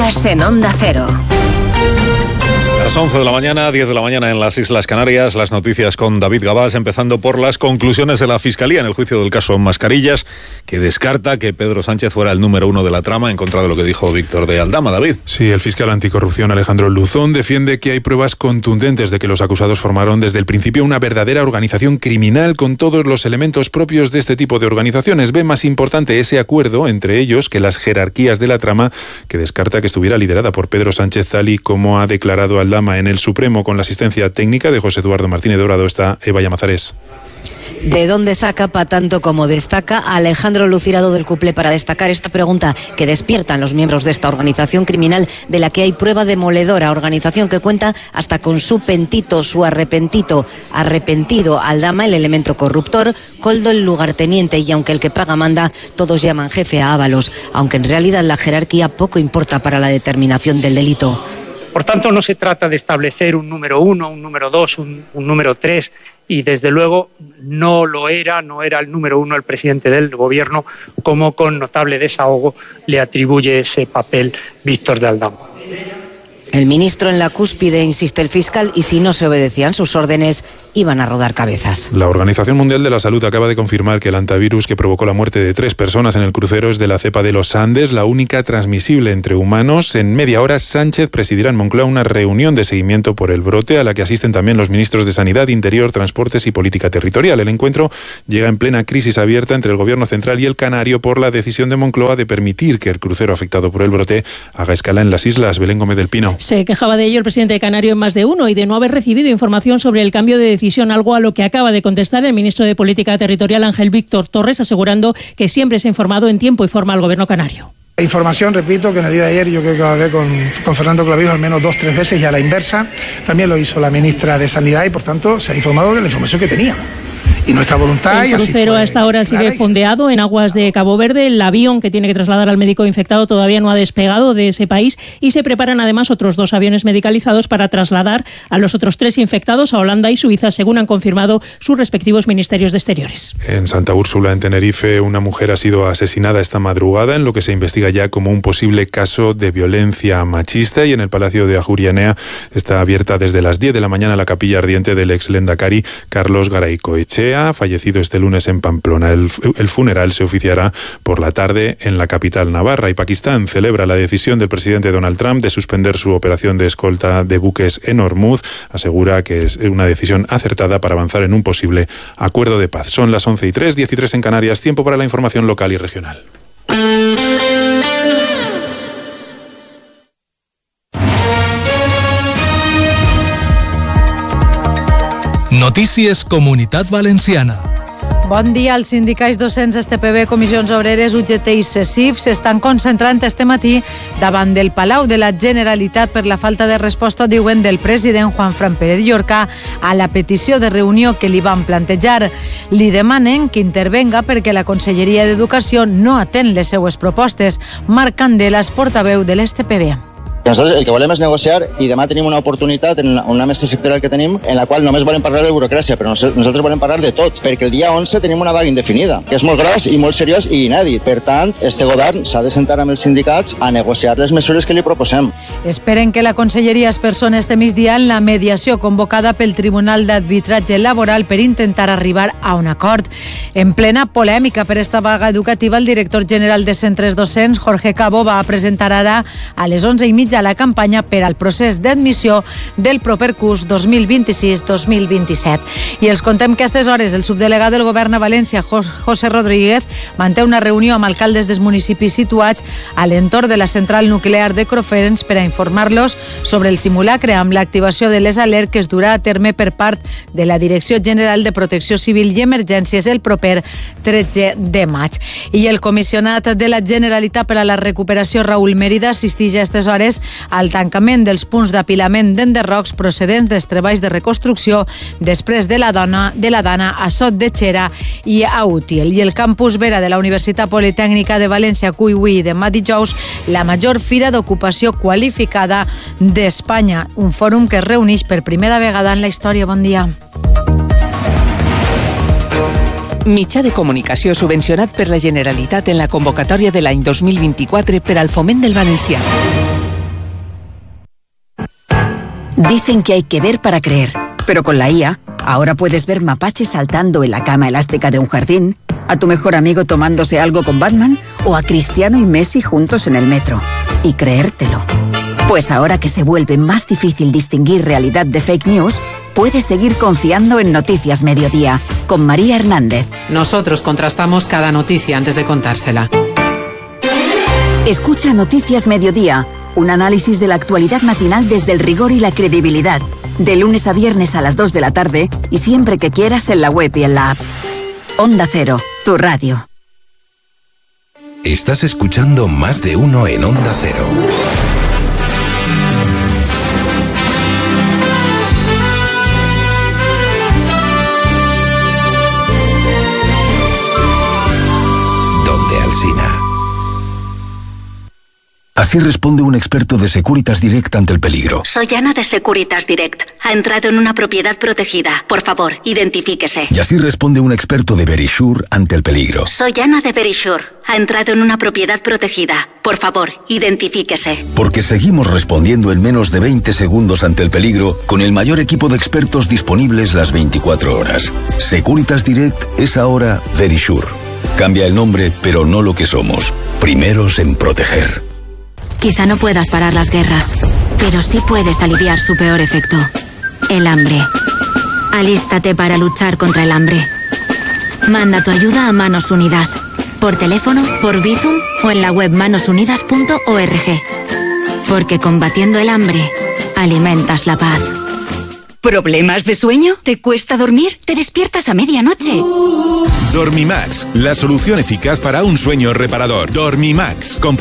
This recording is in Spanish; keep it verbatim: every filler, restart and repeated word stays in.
Noticias en Onda Cero. Las once de la mañana, diez de la mañana en las Islas Canarias, las noticias con David Gabás, empezando por las conclusiones de la Fiscalía en el juicio del caso Mascarillas, que descarta que Pedro Sánchez fuera el número uno de la trama, en contra de lo que dijo Víctor de Aldama. David. Sí, el fiscal anticorrupción Alejandro Luzón defiende que hay pruebas contundentes de que los acusados formaron desde el principio una verdadera organización criminal con todos los elementos propios de este tipo de organizaciones. Ve más importante ese acuerdo entre ellos que las jerarquías de la trama, que descarta que estuviera liderada por Pedro Sánchez, tal y como ha declarado Aldama. En el Supremo, con la asistencia técnica de José Eduardo Martínez Dorado, está Eva Llamazares. ¿De dónde saca pa' tanto como destaca Alejandro Lucirado del Cuplé para destacar esta pregunta que despiertan los miembros de esta organización criminal de la que hay prueba demoledora, organización que cuenta hasta con su pentito, su arrepentito, arrepentido Aldama, el elemento corruptor, Coldo el lugarteniente, y aunque el que paga manda, todos llaman jefe a Ábalos, aunque en realidad la jerarquía poco importa para la determinación del delito. Por tanto, no se trata de establecer un número uno, un número dos, un, un número tres, y desde luego no lo era, no era el número uno el presidente del gobierno, como con notable desahogo le atribuye ese papel Víctor de Aldama. El ministro en la cúspide, insiste el fiscal, y si no se obedecían sus órdenes, iban a rodar cabezas. La Organización Mundial de la Salud acaba de confirmar que el hantavirus que provocó la muerte de tres personas en el crucero es de la cepa de los Andes, la única transmisible entre humanos. En media hora, Sánchez presidirá en Moncloa una reunión de seguimiento por el brote, a la que asisten también los ministros de Sanidad, Interior, Transportes y Política Territorial. El encuentro llega en plena crisis abierta entre el Gobierno central y el canario por la decisión de Moncloa de permitir que el crucero afectado por el brote haga escala en las islas. Belén Gómez del Pino. Se quejaba de ello el presidente de Canario en Más de Uno y de no haber recibido información sobre el cambio de decisión, algo a lo que acaba de contestar el ministro de Política Territorial, Ángel Víctor Torres, asegurando que siempre se ha informado en tiempo y forma al gobierno canario. La información, repito, que en el día de ayer yo creo que hablé con, con Fernando Clavijo al menos dos, tres veces, y a la inversa también lo hizo la ministra de Sanidad, y por tanto se ha informado de la información que tenía. Y nuestra voluntad... El crucero a esta hora sigue fondeado en aguas de Cabo Verde. El avión que tiene que trasladar al médico infectado todavía no ha despegado de ese país, y se preparan además otros dos aviones medicalizados para trasladar a los otros tres infectados a Holanda y Suiza, según han confirmado sus respectivos ministerios de Exteriores. En Santa Úrsula, en Tenerife, una mujer ha sido asesinada esta madrugada, en lo que se investiga ya como un posible caso de violencia machista, y en el Palacio de Ajurianea está abierta desde las diez de la mañana la capilla ardiente del ex lendakari Carlos Garaycoechea, fallecido este lunes en Pamplona. El, el funeral se oficiará por la tarde en la capital navarra. Y Pakistán celebra la decisión del presidente Donald Trump de suspender su operación de escolta de buques en Hormuz. Asegura que es una decisión acertada para avanzar en un posible acuerdo de paz. Son las once y tres, diez y tres en Canarias. Tiempo para la información local y regional. Notícies Comunitat Valenciana. Bon dia. Els sindicats docents S T P B, Comissions Obreres, U G T i C E S I F s'estan concentrant este matí davant del Palau de la Generalitat per la falta de resposta, diuen, del president Juanfran Pérez Llorca a la petició de reunió que li van plantejar. Li demanen que intervenga perquè la Conselleria d'Educació no atén les seues propostes. Marc Candelas, portaveu de l'S T P B. Nosaltres el que volem és negociar, i demà tenim una oportunitat en una mesa sectorial que tenim en la qual només volem parlar de burocràcia, però nosaltres volem parlar de tot, perquè el dia onze tenim una vaga indefinida, que és molt gros i molt seriós i inèdit. Per tant, este govern s'ha de sentar amb els sindicats a negociar les mesures que li proposem. Esperen que la Conselleria es persone este migdia en la mediació convocada pel Tribunal d'Arbitratge Laboral per intentar arribar a un acord. En plena polèmica per esta vaga educativa, el director general de centres docents, Jorge Cabo, va presentar ara a les onze i mitja la campanya per al procés d'admissió del proper curs dos mil vint-i-sis dos mil vint-i-set. I els contem que a aquestes hores el subdelegat del govern a València, José Rodríguez, manté una reunió amb alcaldes dels municipis situats a l'entorn de la central nuclear de Croferens per a informar-los sobre el simulacre amb l'activació de les alertes que es durà a terme per part de la Direcció General de Protecció Civil i Emergències el proper tretze de maig. I el comissionat de la Generalitat per a la Recuperació, Raül Mérida, assisteix a aquestes hores al tancament dels punts d'apilament d'enderrocs procedents dels treballs de reconstrucció després de la dona de la Dana a Sot de Xera i a Útil. I el campus Vera de la Universitat Politècnica de València acull avui i demà dijous la major fira d'ocupació qualificada d'Espanya, un fòrum que es reuneix per primera vegada en la història. Bon dia. Mitjà de comunicació subvencionat per la Generalitat en la convocatòria de l'any dos mil vint-i-quatre per al foment del valencià. Dicen que hay que ver para creer, pero con la I A, ahora puedes ver mapaches saltando en la cama elástica de un jardín, a tu mejor amigo tomándose algo con Batman o a Cristiano y Messi juntos en el metro. Y creértelo. Pues ahora que se vuelve más difícil distinguir realidad de fake news, puedes seguir confiando en Noticias Mediodía, con María Hernández. Nosotros contrastamos cada noticia antes de contársela. Escucha Noticias Mediodía, un análisis de la actualidad matinal desde el rigor y la credibilidad. De lunes a viernes a las dos de la tarde y siempre que quieras en la web y en la app. Onda Cero, tu radio. Estás escuchando Más de Uno en Onda Cero. Donde Alsina. Así responde un experto de Securitas Direct ante el peligro. Soy Ana de Securitas Direct. Ha entrado en una propiedad protegida. Por favor, identifíquese. Y así responde un experto de Verisure ante el peligro. Soy Ana de Verisure. Ha entrado en una propiedad protegida. Por favor, identifíquese. Porque seguimos respondiendo en menos de veinte segundos ante el peligro con el mayor equipo de expertos disponibles las veinticuatro horas. Securitas Direct es ahora Verisure. Cambia el nombre, pero no lo que somos. Primeros en proteger. Quizá no puedas parar las guerras, pero sí puedes aliviar su peor efecto, el hambre. Alístate para luchar contra el hambre. Manda tu ayuda a Manos Unidas, por teléfono, por Bizum o en la web manos unidas punto org. Porque combatiendo el hambre, alimentas la paz. ¿Problemas de sueño? ¿Te cuesta dormir? ¿Te despiertas a medianoche? Dormimax, la solución eficaz para un sueño reparador. Dormimax.